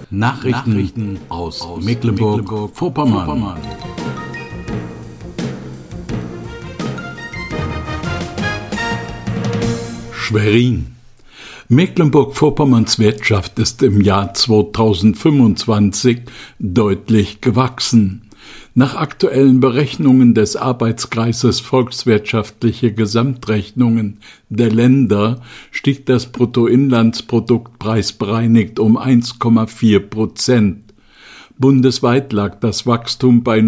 Nachrichten aus Mecklenburg-Vorpommern. Schwerin. Mecklenburg-Vorpommerns Wirtschaft ist im Jahr 2025 deutlich gewachsen. Nach aktuellen Berechnungen des Arbeitskreises Volkswirtschaftliche Gesamtrechnungen der Länder stieg das Bruttoinlandsprodukt preisbereinigt um 1,4%. Bundesweit lag das Wachstum bei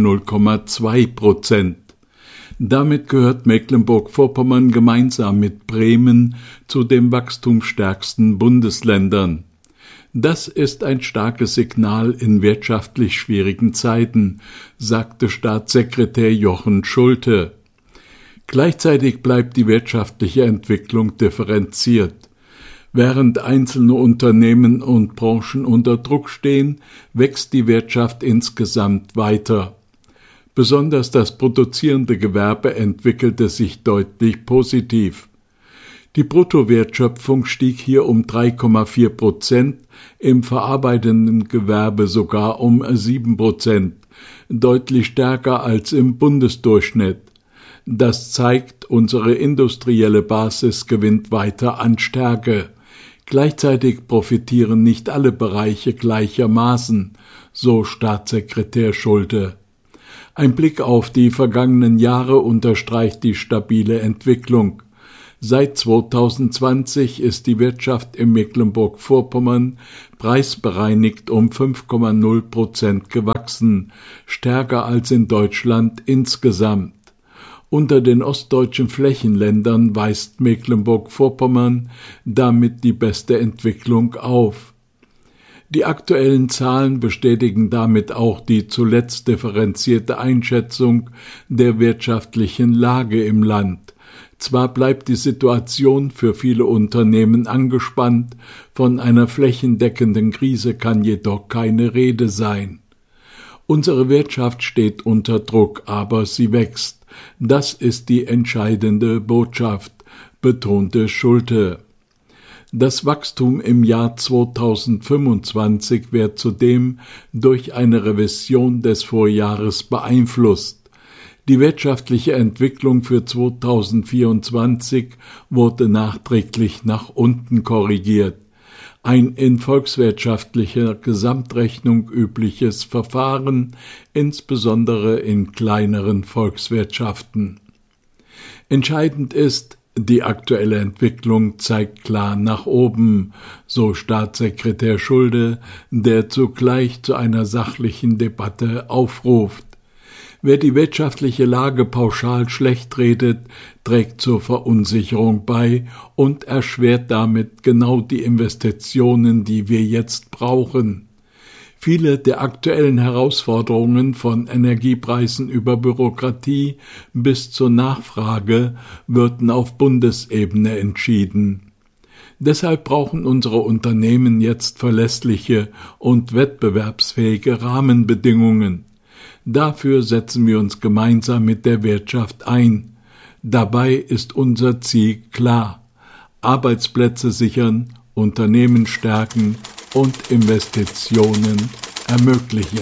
0,2%. Damit gehört Mecklenburg-Vorpommern gemeinsam mit Bremen zu den wachstumsstärksten Bundesländern. Das ist ein starkes Signal in wirtschaftlich schwierigen Zeiten, sagte Staatssekretär Jochen Schulte. Gleichzeitig bleibt die wirtschaftliche Entwicklung differenziert. Während einzelne Unternehmen und Branchen unter Druck stehen, wächst die Wirtschaft insgesamt weiter. Besonders das produzierende Gewerbe entwickelte sich deutlich positiv. Die Bruttowertschöpfung stieg hier um 3,4%, im verarbeitenden Gewerbe sogar um 7%, deutlich stärker als im Bundesdurchschnitt. Das zeigt, unsere industrielle Basis gewinnt weiter an Stärke. Gleichzeitig profitieren nicht alle Bereiche gleichermaßen, so Staatssekretär Schulte. Ein Blick auf die vergangenen Jahre unterstreicht die stabile Entwicklung. Seit 2020 ist die Wirtschaft in Mecklenburg-Vorpommern preisbereinigt um 5,0% gewachsen, stärker als in Deutschland insgesamt. Unter den ostdeutschen Flächenländern weist Mecklenburg-Vorpommern damit die beste Entwicklung auf. Die aktuellen Zahlen bestätigen damit auch die zuletzt differenzierte Einschätzung der wirtschaftlichen Lage im Land. Zwar bleibt die Situation für viele Unternehmen angespannt, von einer flächendeckenden Krise kann jedoch keine Rede sein. Unsere Wirtschaft steht unter Druck, aber sie wächst. Das ist die entscheidende Botschaft, betonte Schulte. Das Wachstum im Jahr 2025 wird zudem durch eine Revision des Vorjahres beeinflusst. Die wirtschaftliche Entwicklung für 2024 wurde nachträglich nach unten korrigiert. Ein in volkswirtschaftlicher Gesamtrechnung übliches Verfahren, insbesondere in kleineren Volkswirtschaften. Entscheidend ist, die aktuelle Entwicklung zeigt klar nach oben, so Staatssekretär Schulte, der zugleich zu einer sachlichen Debatte aufruft. Wer die wirtschaftliche Lage pauschal schlecht redet, trägt zur Verunsicherung bei und erschwert damit genau die Investitionen, die wir jetzt brauchen. Viele der aktuellen Herausforderungen von Energiepreisen über Bürokratie bis zur Nachfrage würden auf Bundesebene entschieden. Deshalb brauchen unsere Unternehmen jetzt verlässliche und wettbewerbsfähige Rahmenbedingungen. Dafür setzen wir uns gemeinsam mit der Wirtschaft ein. Dabei ist unser Ziel klar: Arbeitsplätze sichern, Unternehmen stärken und Investitionen ermöglichen.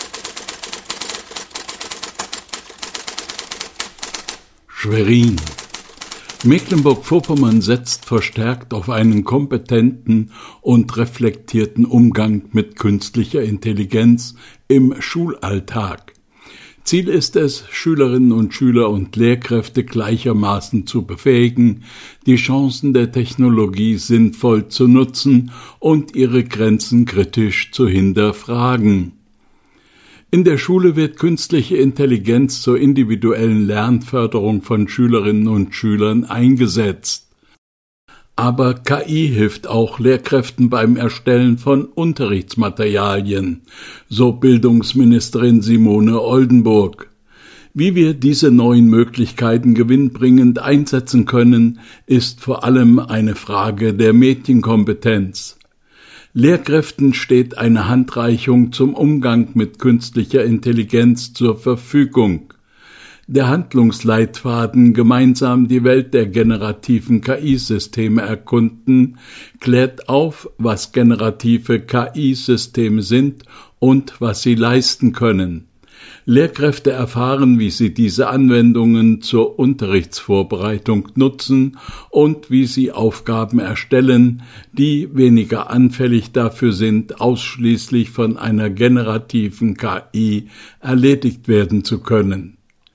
Schwerin. Mecklenburg-Vorpommern setzt verstärkt auf einen kompetenten und reflektierten Umgang mit künstlicher Intelligenz im Schulalltag. Ziel ist es, Schülerinnen und Schüler und Lehrkräfte gleichermaßen zu befähigen, die Chancen der Technologie sinnvoll zu nutzen und ihre Grenzen kritisch zu hinterfragen. In der Schule wird künstliche Intelligenz zur individuellen Lernförderung von Schülerinnen und Schülern eingesetzt. Aber KI hilft auch Lehrkräften beim Erstellen von Unterrichtsmaterialien, so Bildungsministerin Simone Oldenburg. Wie wir diese neuen Möglichkeiten gewinnbringend einsetzen können, ist vor allem eine Frage der Medienkompetenz. Lehrkräften steht eine Handreichung zum Umgang mit künstlicher Intelligenz zur Verfügung. Der Handlungsleitfaden Gemeinsam die Welt der generativen KI-Systeme erkunden klärt auf, was generative KI-Systeme sind und was sie leisten können. Lehrkräfte erfahren, wie sie diese Anwendungen zur Unterrichtsvorbereitung nutzen und wie sie Aufgaben erstellen, die weniger anfällig dafür sind, ausschließlich von einer generativen KI erledigt werden zu können.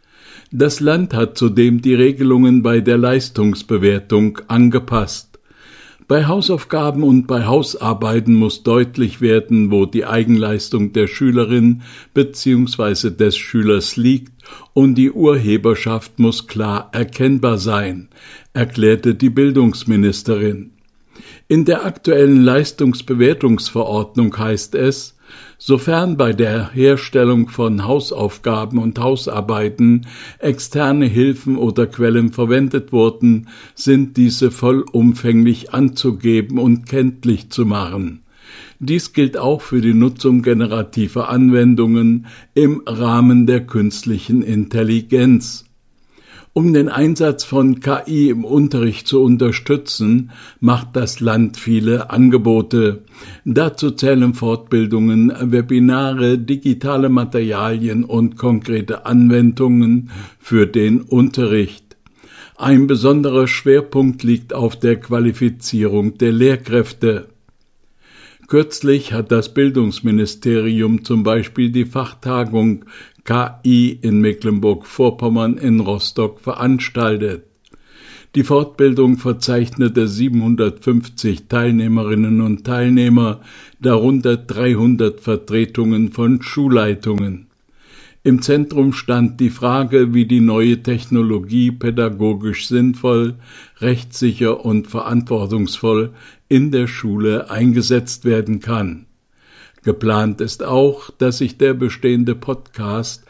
Das Land hat zudem die Regelungen bei der Leistungsbewertung angepasst. Bei Hausaufgaben und bei Hausarbeiten muss deutlich werden, wo die Eigenleistung der Schülerin bzw. des Schülers liegt, und die Urheberschaft muss klar erkennbar sein, erklärte die Bildungsministerin. In der aktuellen Leistungsbewertungsverordnung heißt es: Sofern bei der Herstellung von Hausaufgaben und Hausarbeiten externe Hilfen oder Quellen verwendet wurden, sind diese vollumfänglich anzugeben und kenntlich zu machen. Dies gilt auch für die Nutzung generativer Anwendungen im Rahmen der künstlichen Intelligenz. Um den Einsatz von KI im Unterricht zu unterstützen, macht das Land viele Angebote. Dazu zählen Fortbildungen, Webinare, digitale Materialien und konkrete Anwendungen für den Unterricht. Ein besonderer Schwerpunkt liegt auf der Qualifizierung der Lehrkräfte. Kürzlich hat das Bildungsministerium zum Beispiel die Fachtagung KI in Mecklenburg-Vorpommern in Rostock veranstaltet. Die Fortbildung verzeichnete 750 Teilnehmerinnen und Teilnehmer, darunter 300 Vertretungen von Schulleitungen. Im Zentrum stand die Frage, wie die neue Technologie pädagogisch sinnvoll, rechtssicher und verantwortungsvoll in der Schule eingesetzt werden kann. Geplant ist auch, dass sich der bestehende Podcast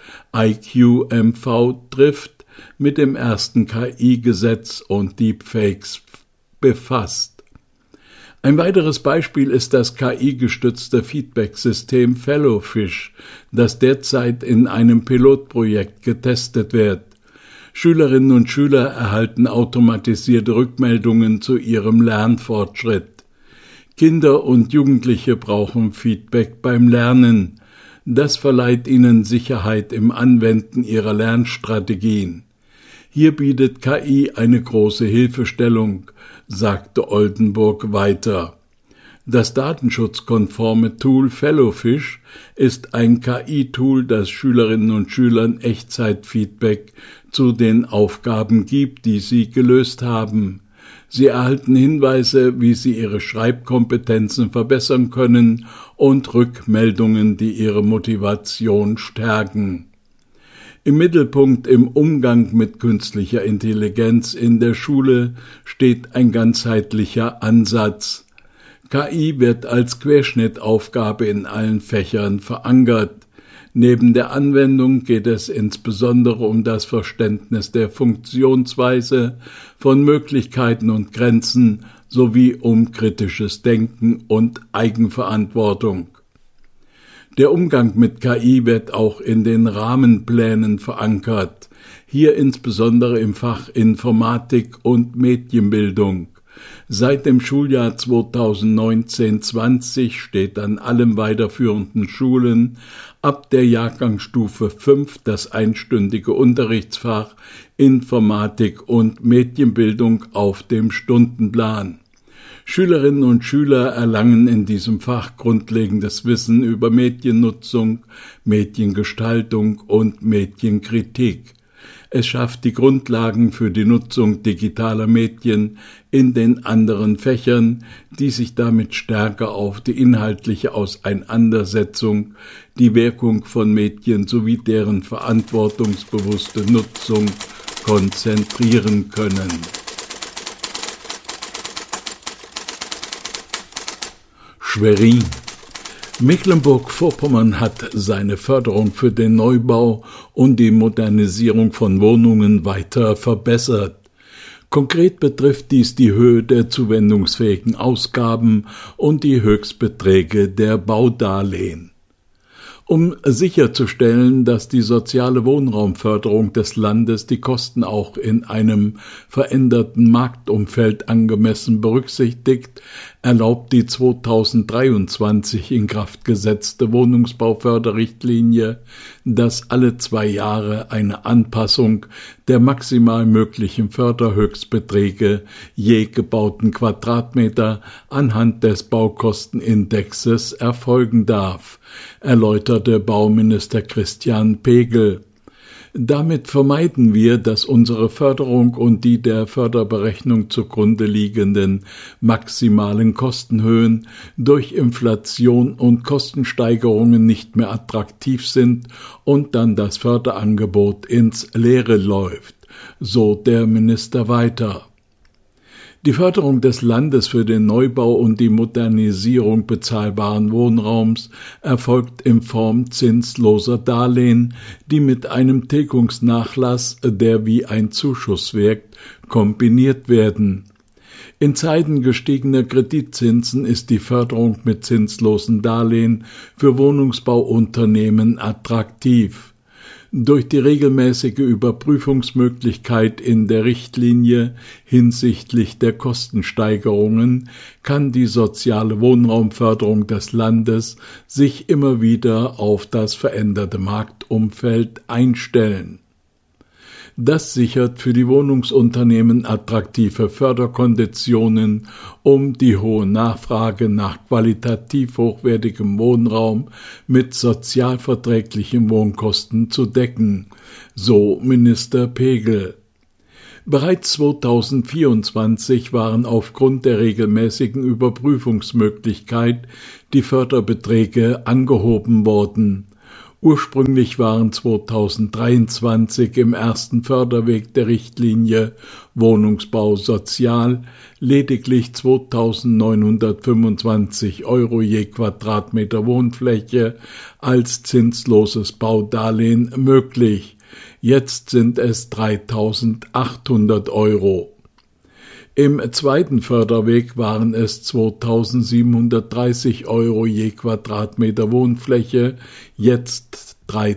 IQMV trifft mit dem ersten KI-Gesetz und Deepfakes befasst. Ein weiteres Beispiel ist das KI-gestützte Feedback-System Fellowfish, das derzeit in einem Pilotprojekt getestet wird. Schülerinnen und Schüler erhalten automatisierte Rückmeldungen zu ihrem Lernfortschritt. Kinder und Jugendliche brauchen Feedback beim Lernen. Das verleiht ihnen Sicherheit im Anwenden ihrer Lernstrategien. Hier bietet KI eine große Hilfestellung, sagte Oldenburg weiter. Das datenschutzkonforme Tool Fellowfish ist ein KI-Tool, das Schülerinnen und Schülern Echtzeitfeedback zu den Aufgaben gibt, die sie gelöst haben. Sie erhalten Hinweise, wie sie ihre Schreibkompetenzen verbessern können, und Rückmeldungen, die ihre Motivation stärken. Im Mittelpunkt im Umgang mit künstlicher Intelligenz in der Schule steht ein ganzheitlicher Ansatz. KI wird als Querschnittaufgabe in allen Fächern verankert. Neben der Anwendung geht es insbesondere um das Verständnis der Funktionsweise, von Möglichkeiten und Grenzen sowie um kritisches Denken und Eigenverantwortung. Der Umgang mit KI wird auch in den Rahmenplänen verankert, hier insbesondere im Fach Informatik und Medienbildung. Seit dem Schuljahr 2019/20 steht an allen weiterführenden Schulen ab der Jahrgangsstufe 5 das einstündige Unterrichtsfach Informatik und Medienbildung auf dem Stundenplan. Schülerinnen und Schüler erlangen in diesem Fach grundlegendes Wissen über Mediennutzung, Mediengestaltung und Medienkritik. Es schafft die Grundlagen für die Nutzung digitaler Medien in den anderen Fächern, die sich damit stärker auf die inhaltliche Auseinandersetzung, die Wirkung von Medien sowie deren verantwortungsbewusste Nutzung konzentrieren können. Schwerin. Mecklenburg-Vorpommern hat seine Förderung für den Neubau und die Modernisierung von Wohnungen weiter verbessert. Konkret betrifft dies die Höhe der zuwendungsfähigen Ausgaben und die Höchstbeträge der Baudarlehen. Um sicherzustellen, dass die soziale Wohnraumförderung des Landes die Kosten auch in einem veränderten Marktumfeld angemessen berücksichtigt, erlaubt die 2023 in Kraft gesetzte Wohnungsbauförderrichtlinie, dass alle 2 Jahre eine Anpassung der maximal möglichen Förderhöchstbeträge je gebauten Quadratmeter anhand des Baukostenindexes erfolgen darf, erläuterte Bauminister Christian Pegel. Damit vermeiden wir, dass unsere Förderung und die der Förderberechnung zugrunde liegenden maximalen Kostenhöhen durch Inflation und Kostensteigerungen nicht mehr attraktiv sind und dann das Förderangebot ins Leere läuft, so der Minister weiter. Die Förderung des Landes für den Neubau und die Modernisierung bezahlbaren Wohnraums erfolgt in Form zinsloser Darlehen, die mit einem Tilgungsnachlass, der wie ein Zuschuss wirkt, kombiniert werden. In Zeiten gestiegener Kreditzinsen ist die Förderung mit zinslosen Darlehen für Wohnungsbauunternehmen attraktiv. Durch die regelmäßige Überprüfungsmöglichkeit in der Richtlinie hinsichtlich der Kostensteigerungen kann die soziale Wohnraumförderung des Landes sich immer wieder auf das veränderte Marktumfeld einstellen. Das sichert für die Wohnungsunternehmen attraktive Förderkonditionen, um die hohe Nachfrage nach qualitativ hochwertigem Wohnraum mit sozialverträglichen Wohnkosten zu decken, so Minister Pegel. Bereits 2024 waren aufgrund der regelmäßigen Überprüfungsmöglichkeit die Förderbeträge angehoben worden. Ursprünglich waren 2023 im ersten Förderweg der Richtlinie Wohnungsbau sozial lediglich 2.925 € je Quadratmeter Wohnfläche als zinsloses Baudarlehen möglich. Jetzt sind es 3.800 €. Im zweiten Förderweg waren es 2.730 € je Quadratmeter Wohnfläche, jetzt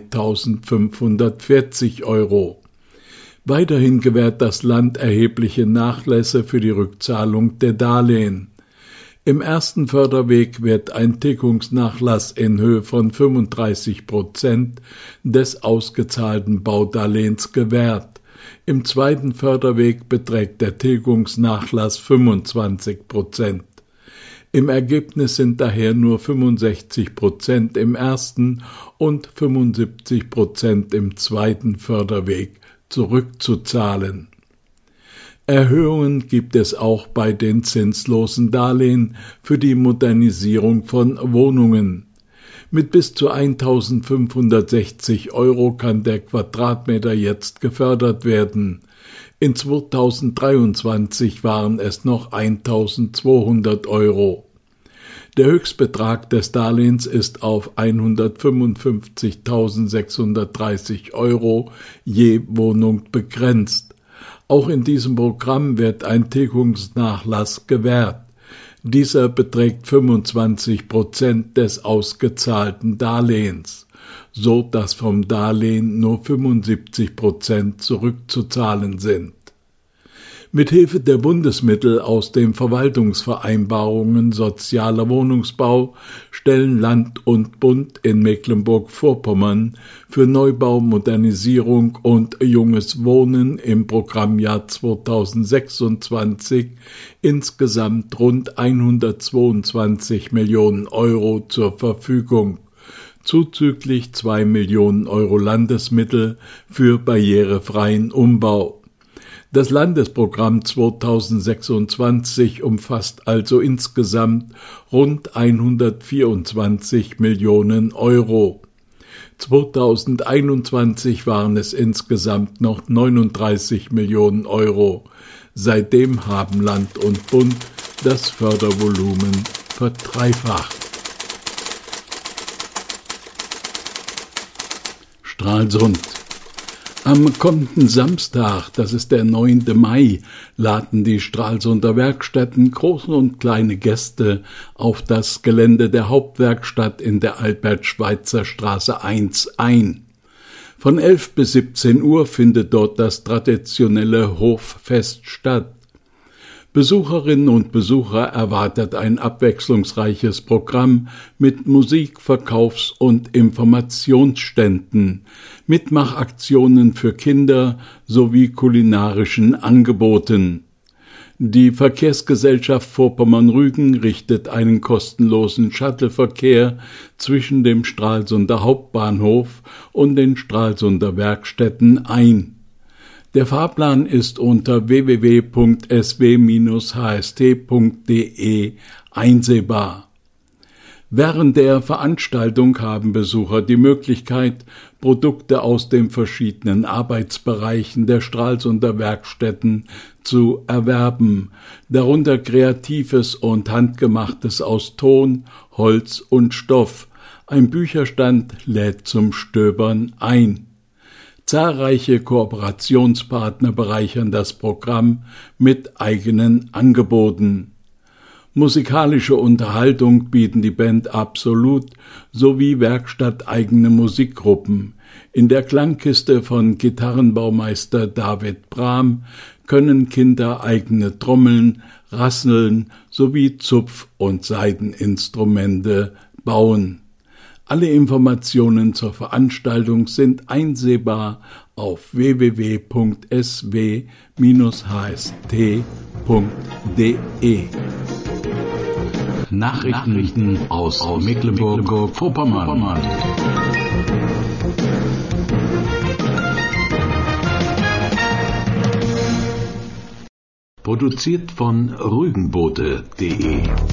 3.540 €. Weiterhin gewährt das Land erhebliche Nachlässe für die Rückzahlung der Darlehen. Im ersten Förderweg wird ein Tilgungsnachlass in Höhe von 35% des ausgezahlten Baudarlehens gewährt. Im zweiten Förderweg beträgt der Tilgungsnachlass 25%. Im Ergebnis sind daher nur 65% im ersten und 75% im zweiten Förderweg zurückzuzahlen. Erhöhungen gibt es auch bei den zinslosen Darlehen für die Modernisierung von Wohnungen. Mit bis zu 1.560 € kann der Quadratmeter jetzt gefördert werden. In 2023 waren es noch 1.200 €. Der Höchstbetrag des Darlehens ist auf 155.630 € je Wohnung begrenzt. Auch in diesem Programm wird ein Tilgungsnachlass gewährt. Dieser beträgt 25% des ausgezahlten Darlehens, so dass vom Darlehen nur 75% zurückzuzahlen sind. Mithilfe der Bundesmittel aus den Verwaltungsvereinbarungen Sozialer Wohnungsbau stellen Land und Bund in Mecklenburg-Vorpommern für Neubau, Modernisierung und junges Wohnen im Programmjahr 2026 insgesamt rund 122 Millionen € zur Verfügung, zuzüglich 2 Millionen € Landesmittel für barrierefreien Umbau. Das Landesprogramm 2026 umfasst also insgesamt rund 124 Millionen €. 2021 waren es insgesamt noch 39 Millionen €. Seitdem haben Land und Bund das Fördervolumen verdreifacht. Stralsund. Am kommenden Samstag, das ist der 9. Mai, laden die Stralsunder Werkstätten große und kleine Gäste auf das Gelände der Hauptwerkstatt in der Albert-Schweitzer-Straße 1 ein. Von 11 bis 17 Uhr findet dort das traditionelle Hoffest statt. Besucherinnen und Besucher erwartet ein abwechslungsreiches Programm mit Musik-, Verkaufs- und Informationsständen, Mitmachaktionen für Kinder sowie kulinarischen Angeboten. Die Verkehrsgesellschaft Vorpommern-Rügen richtet einen kostenlosen Shuttleverkehr zwischen dem Stralsunder Hauptbahnhof und den Stralsunder Werkstätten ein. Der Fahrplan ist unter www.sw-hst.de einsehbar. Während der Veranstaltung haben Besucher die Möglichkeit, Produkte aus den verschiedenen Arbeitsbereichen der Stralsunder Werkstätten zu erwerben, darunter Kreatives und Handgemachtes aus Ton, Holz und Stoff. Ein Bücherstand lädt zum Stöbern ein. Zahlreiche Kooperationspartner bereichern das Programm mit eigenen Angeboten. Musikalische Unterhaltung bieten die Band Absolut sowie werkstatteigene Musikgruppen. In der Klangkiste von Gitarrenbaumeister David Brahm können Kinder eigene Trommeln, Rasseln sowie Zupf- und Saiteninstrumente bauen. Alle Informationen zur Veranstaltung sind einsehbar auf www.sw-hst.de. Nachrichten aus Mecklenburg-Vorpommern. Produziert von rügenbote.de